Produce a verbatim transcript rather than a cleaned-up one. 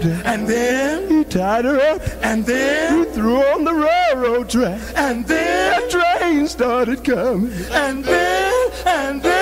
hooked her. And then He tied her up. and then He threw her on the railroad track. and then The train started coming. and then and then